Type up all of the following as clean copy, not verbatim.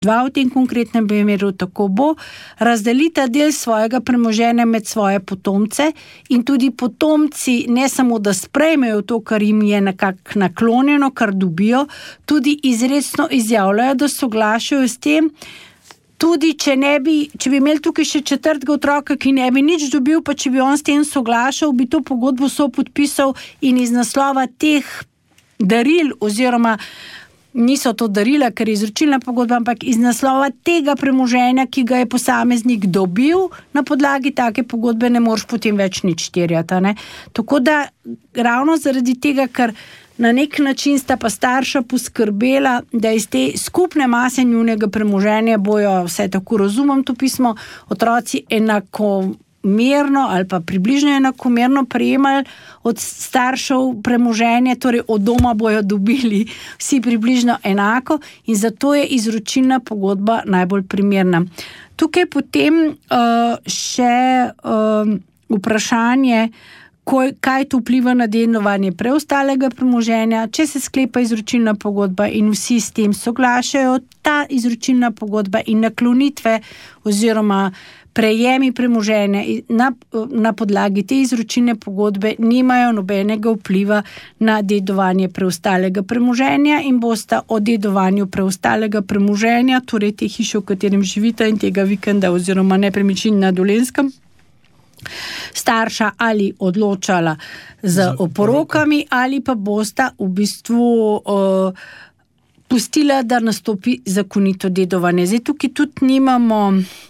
2 v tem konkretnem primeru, tako bo, razdelita del svojega premoženja med svoje potomce in tudi potomci ne samo, da sprejmejo to, kar jim je nekako naklonjeno, kar dobijo, tudi izrecno izjavljajo, da soglašajo s tem, tudi če bi imeli tukaj še 4. otroka, ki ne bi nič dobil, pa če bi on s tem soglašal, bi to pogodbo sopodpisal in iz naslova teh daril oziroma niso to darila, ker je izročilna pogodba, ampak iz naslova tega premoženja, ki ga je posameznik dobil, na podlagi take pogodbe ne moreš potem več nič terjati, ne. Tako da ravno zaradi tega, ker na nek način sta pa starša poskrbela, da iz te skupne mase njunega premoženja bojo, vse tako razumem to pismo, otroci enakomerno ali pa približno enakomerno prejemali od staršev premoženje, torej od doma bojo dobili vsi približno enako in zato je izročilna pogodba najbolj primerna. Tukaj potem še vprašanje, kaj to vpliva na dedovanje preostalega premoženja. Če se sklepa izročilna pogodba in vsi s tem soglašajo, ta izročilna pogodba in naklonitve oziroma prejemi premoženja na podlagi te izročilne pogodbe nimajo nobenega vpliva na dedovanje preostalega premoženja in bosta o dedovanju preostalega premoženja, torej te hiše, v katerem živita in tega vikenda oziroma nepremičnin na Dolenjskem, starša ali odločala z oporokami ali pa bosta v bistvu pustila, da nastopi zakonito dedovanje. Zdaj tukaj tudi nimamo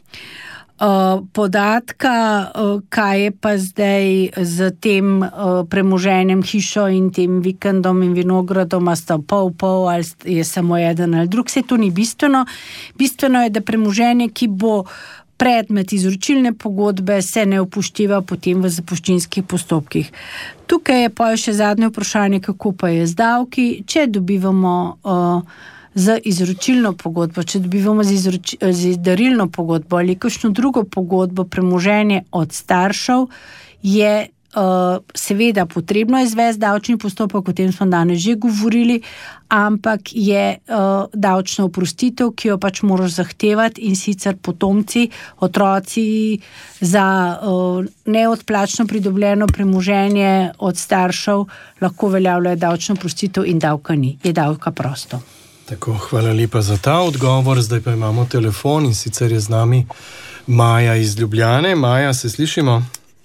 podatka, kaj je pa zdaj z tem premoženjem, hišo in tem vikendom in vinogradom, a sta pol ali je samo eden ali drug, se to ni bistveno. Bistveno je, da premoženje, ki bo predmet izročilne pogodbe, se ne upošteva potem v zapuščinskih postopkih. Tukaj je pa še zadnje vprašanje, kako pa je z davki. Če dobivamo z izročilno pogodbo, če dobivamo z darilno pogodbo ali kakšno drugo pogodbo premoženje od staršev, je seveda potrebno izvesti davčni postopek, o tem smo danes že govorili, ampak je davčna oprostitev, ki jo pač moraš zahtevati in sicer potomci, otroci za neodplačno pridobljeno premoženje od staršev lahko uveljavljajo davčno oprostitev in davka ni, je davka prosto. Tako, hvala lepa za ta odgovor. Zdaj pa imamo telefon in sicer je z nami Maja iz Ljubljane. Maja, se slišimo?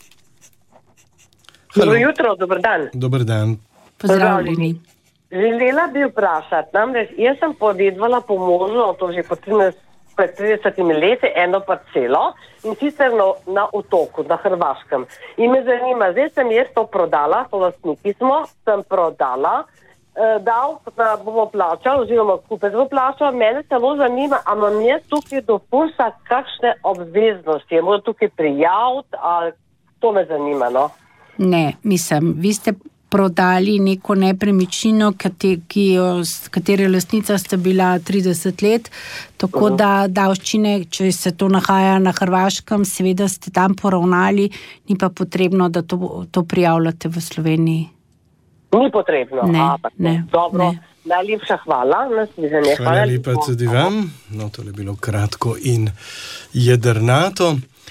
Dobro jutro, dober dan. Dober dan. Pozdravljeni. Želela bi vprašati, namreč jaz sem podedovala po možu, to že pred 30 leti, eno parcelo in sicer na otoku, na Hrvaškem. In me zanima, zdaj sem jaz to prodala, to lastniki smo, sem prodala, dal, da bomo plačali, oziroma kupec bo plačal, mene samo zanima, a imam jaz tukaj do FURS-a kakšne obveznosti, je moram tukaj prijaviti, ali to me zanima, no? Ne, mislim, vi ste prodali neko nepremičnino, katere lastnica ste bila 30 let, tako da davščine, če se to nahaja na Hrvaškem, seveda ste tam poravnali, ni pa potrebno, da to prijavljate v Sloveniji. Ni potrebno. Ne. Dobro, najlepša hvala. Hvala lepa tudi vam. No, to je bilo kratko in jedrnato.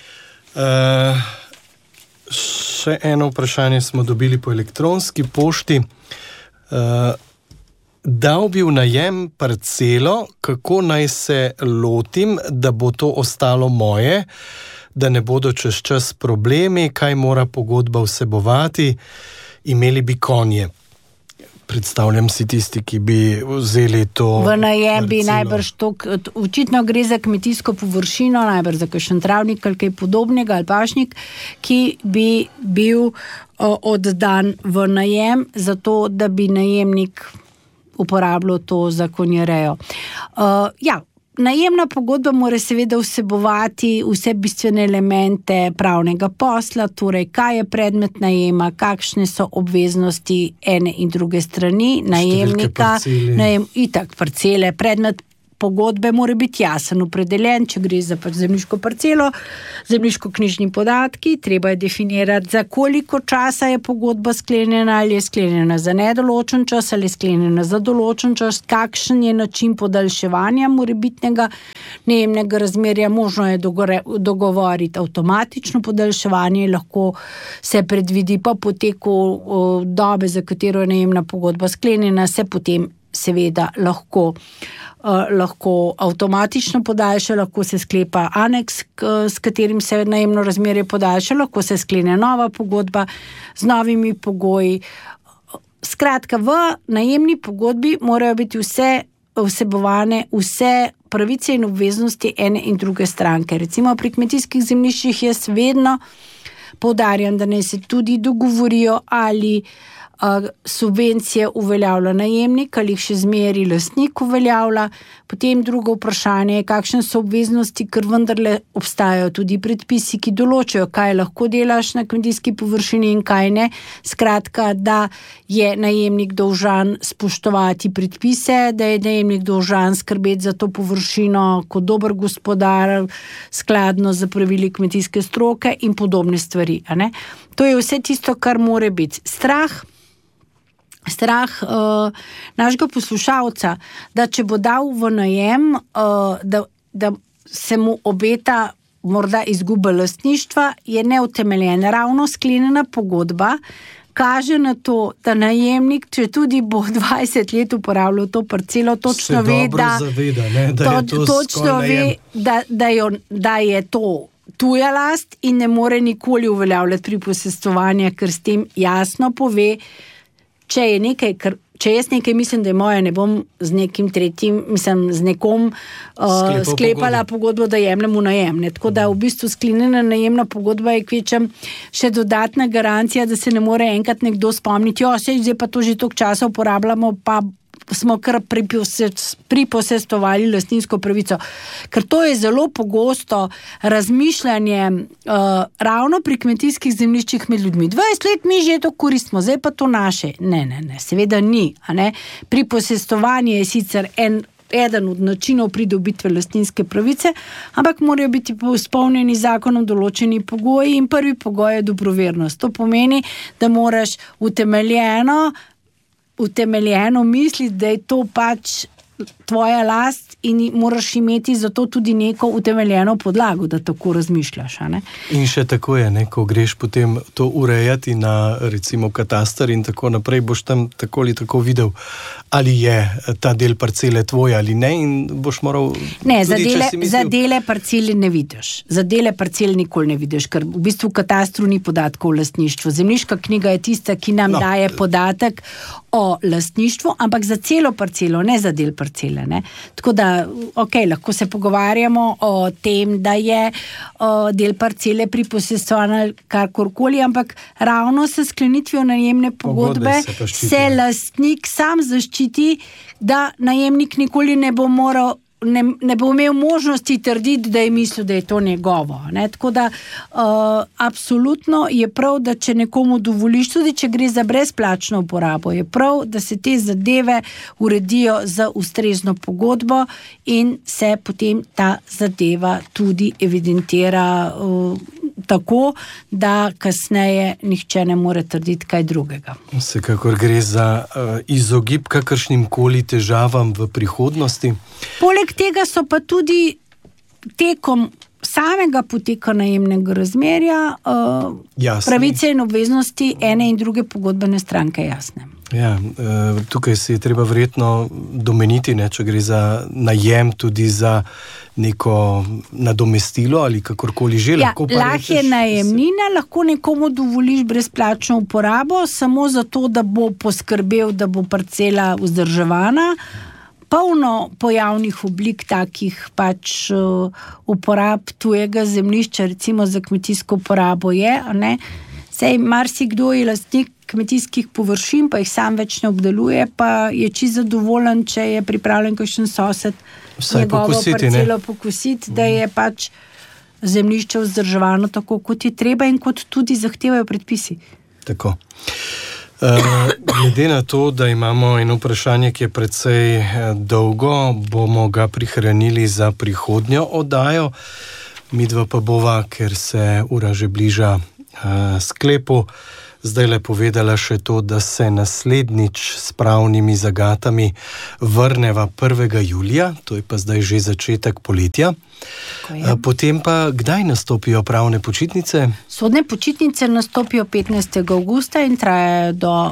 Še eno vprašanje smo dobili po elektronski pošti. Dal bi v najem parcelo, kako naj se lotim, da bo to ostalo moje, da ne bodo čez čas problemi, kaj mora pogodba vsebovati, imeli bi konje. Predstavljam si tisti, ki bi vzeli to v najem bi parcelo. najbrž to, očitno gre za kmetijsko površino, najbrž za kakšen travnik ali kaj podobnega, ali pašnik, ki bi bil oddan v najem, zato da bi najemnik uporabljal to za konjerejo. Najemna pogodba mora seveda vsebovati vse bistvene elemente pravnega posla, torej kaj je predmet najema, kakšne so obveznosti ene in druge strani, najemnika, itak parcele, predmet pogodbe mora biti jasen, opredeljen, če gre za zemljiško parcelo, zemljiško-knjižni podatki, treba je definirati, za koliko časa je pogodba sklenjena, ali je sklenjena za nedoločen čas, ali je sklenjena za določen čas, kakšen je način podaljševanja morebitnega najemnega razmerja, možno je dogovoriti avtomatično podaljševanje, lahko se predvidi po poteku dobe, za katero je najemna pogodba sklenjena, se potem seveda lahko avtomatično podaljša, lahko se sklepa aneks, s katerim se najemno razmerje podaljša, lahko se sklene nova pogodba z novimi pogoji. Skratka, v najemni pogodbi morajo biti vsebovane vse pravice in obveznosti ene in druge stranke. Recimo pri kmetijskih zemljiščih jaz vedno poudarjam, da naj se tudi dogovorijo, ali subvencije uveljavlja najemnik ali jih še zmeri lastnik uveljavlja. Potem drugo vprašanje je, kakšne so obveznosti, ker vendarle obstajajo tudi predpisi, ki določajo, kaj lahko delaš na kmetijski površini in kaj ne. Skratka, da je najemnik dolžan spoštovati predpise, da je najemnik dolžan skrbeti za to površino kot dober gospodar, skladno z pravili kmetijske stroke in podobne stvari. A ne? To je vse tisto, kar mora biti. Strah našega poslušalca, da če bo dal v najem, da se mu obeta morda izguba lastništva, je neutemeljen. Ravno sklenjena pogodba kaže na to, da najemnik, če tudi bo 20 let uporabljal to parcelo, točno ve, da je to tuja last in ne more nikoli uveljavljati priposestvovanja, ker s tem jasno pove, če jaz nekaj mislim, da je moje, ne bom z nekim tretjim, z nekom sklepala pogodbo, da jemljemo najemne. Tako da v bistvu sklenjena najemna pogodba je kvečem še dodatna garancija, da se ne more enkrat nekdo spomniti, zdaj pa to že toliko časa uporabljamo, pa smo kar priposestovali lastninsko pravico. Ker to je zelo pogosto razmišljanje ravno pri kmetijskih zemljiščih med ljudmi. 20 let mi že to koristimo, zdaj pa to naše. Ne, seveda ni. A ne? Priposestovanje je sicer eden od načinov pridobitve lastninske pravice, ampak morajo biti izpolnjeni zakonom določeni pogoji in prvi pogoj je dobrovernost. To pomeni, da moraš utemeljeno misliti, da je to pač tvoja last in moraš imeti za to tudi neko utemeljeno podlago, da tako razmišljaš. A ne? In še tako je, ko greš potem to urejati na recimo katastar in tako naprej, boš tam tako ali tako videl, ali je ta del parcele tvoj ali ne in boš moral... Ne, za dele parcele ne vidiš. Za dele parcele nikoli ne vidiš, ker v bistvu v katastru ni podatkov o lastništvu. Zemljiška knjiga je tista, ki nam daje podatek o lastništvu, ampak za celo parcelo, ne za del parcele. Ne? Tako da, lahko se pogovarjamo o tem, da je del parcele priposestovan karkorkoli, ampak ravno s sklenitvijo najemne pogodbe se lastnik sam zaščiti, da najemnik nikoli ne bo imel možnosti trditi, da je mislil, da je to njegovo. Ne? Tako da absolutno je prav, da če nekomu dovoliš, tudi če gre za brezplačno uporabo, je prav, da se te zadeve uredijo za ustrezno pogodbo in se potem ta zadeva tudi evidentira tako, da kasneje nihče ne more trditi kaj drugega. Vsekakor gre za izogib kakršnim koli težavam v prihodnosti. Poleg tega so pa tudi tekom samega poteka najemnega razmerja pravice in obveznosti ene in druge pogodbene stranke jasne. Ja, tukaj se je treba verjetno domeniti, če gre za najem, tudi za neko nadomestilo ali kakorkoli že. Lahko je najemnina, lahko nekomu dovoliš brezplačno uporabo, samo zato, da bo poskrbel, da bo parcela vzdrževana. Polno pojavnih oblik takih pač uporab tujega zemljišča, recimo za kmetijsko uporabo je, ne? Sej marsikdo je lastnik kmetijskih površin, pa jih sam več ne obdeluje, pa je čisto zadovoljen, če je pripravljen kakšen sosed njegovo parcelo pokositi, da je pač zemljišče vzdrževano tako, kot je treba in kot tudi zahtevajo predpisi. Tako. Glede na to, da imamo eno vprašanje, ki je precej dolgo, bomo ga prihranili za prihodnjo oddajo. Midva pa bova, ker se ura že bliža sklepu, zdaj le povedala še to, da se naslednjič s pravnimi zagatami vrneva 1. julija, to je pa zdaj že začetek poletja. Potem pa kdaj nastopijo pravne počitnice? Sodne počitnice nastopijo 15. avgusta in trajajo do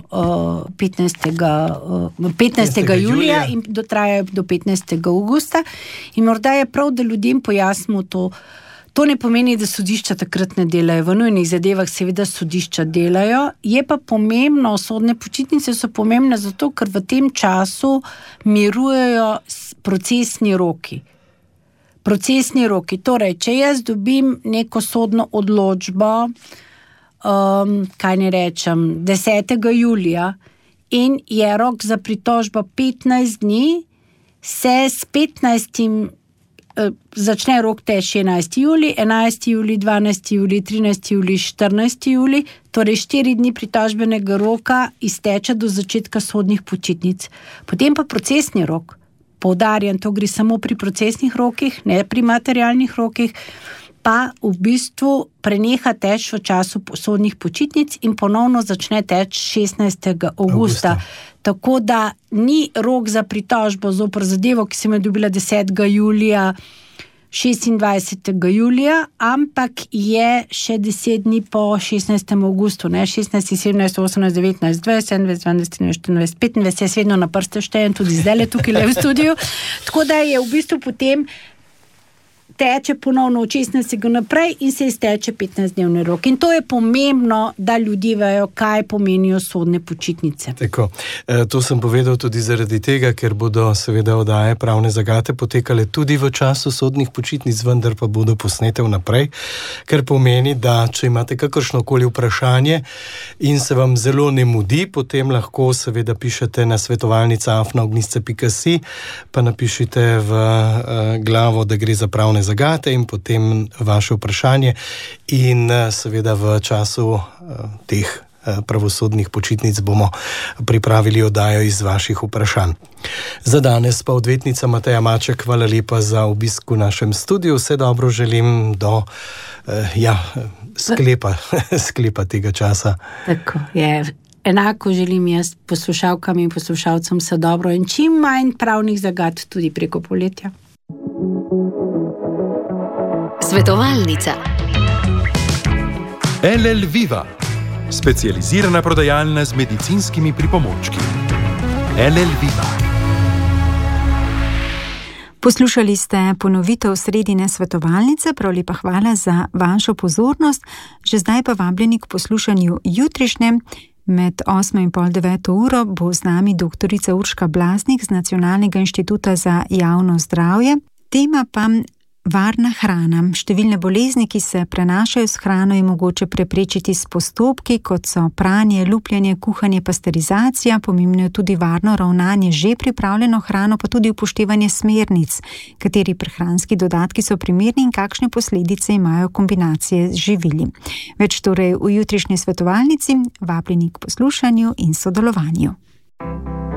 15. julija in trajajo do 15. avgusta. In morda je prav, da ljudem pojasnimo to. To ne pomeni, da sodišča takrat ne delajo. V nujnih zadevah seveda sodišča delajo. Je pa pomembno, sodne počitnice so pomembne zato, ker v tem času mirujejo procesni roki. Procesni roki. Torej, če jaz dobim neko sodno odločbo, kaj ne rečem, 10. julija in je rok za pritožbo 15 dni, se s 15. Začne rok teči 11. julij, 11. julij, 12. julij, 13. julij, 14. julij, torej 4 dni pritožbenega roka izteče do začetka sodnih počitnic. Potem pa procesni rok, poudarjam, to gre samo pri procesnih rokih, ne pri materialnih rokih, pa v bistvu preneha teč v času sodnih počitnic in ponovno začne teč 16. avgusta. Tako da ni rok za pritožbo zoper zadevo, ki sem jo dobila 10. julija, 26. julija, ampak je še 10 dni po 16. avgustu, ne? 16, 17, 18, 19, 20, 21, 22, 23, 25, jaz vedno na prste štejem, tudi zdaj tukaj le v studiu. Tako da je v bistvu potem teče ponovno od 16. naprej in se izteče 15-dnevni rok. In to je pomembno, da ljudje vejo, kaj pomenijo sodne počitnice. Tako, to sem povedal tudi zaradi tega, ker bodo seveda oddaje pravne zagate potekale tudi v času sodnih počitnic, vendar pa bodo posnete vnaprej, ker pomeni, da če imate kakršnokoli vprašanje in se vam zelo ne mudi, potem lahko seveda pišete na svetovalnica@ognisce.si, pa napišite v glavo, da gre za pravne zagate in potem vaše vprašanje in seveda v času teh pravosodnih počitnic bomo pripravili oddajo iz vaših vprašanj. Za danes pa odvetnica Mateja Maček, hvala lepa za obisk v našem studiu. Vse dobro želim do sklepa tega časa. Tako je. Enako želim jaz poslušalkam in poslušalcem vse dobro in čim manj pravnih zagat tudi preko poletja. Svetovalnica. LL Viva, specializirana prodajalna z medicinskimi pripomočki. LL Viva. Poslušali ste ponovitev sredine svetovalnice, prav lepa hvala za vašo pozornost. Že zdaj pa vabljeni k poslušanju jutrišnje. Med 8 in pol 9 uro bo z nami doktorica Urška Blaznik z Nacionalnega inštituta za javno zdravje. Tema pa varna hrana. Številne bolezni, ki se prenašajo s hrano, je mogoče preprečiti s postopki, kot so pranje, lupljenje, kuhanje, pasterizacija. Pomembno je tudi varno ravnanje že pripravljeno hrano, pa tudi upoštevanje smernic, kateri prehranski dodatki so primerni in kakšne posledice imajo kombinacije z živili. Več torej v jutrišnji svetovalnici, vabljeni k poslušanju in sodelovanju.